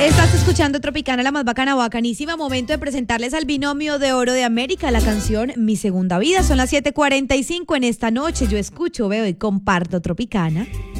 Estás escuchando Tropicana, la más bacana, bacanísima. Momento de presentarles al binomio de oro de América, la canción Mi Segunda Vida. Son las 7:45 en esta noche. Yo escucho, veo y comparto Tropicana.